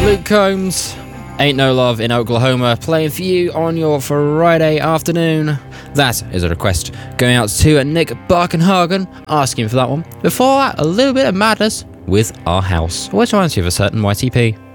Luke Combs, Ain't No Love in Oklahoma, playing for you on your Friday afternoon. That is a request going out to Nick Barkenhagen, asking for that one. Before that, a little bit of madness with Our House, which reminds you of a certain YTP.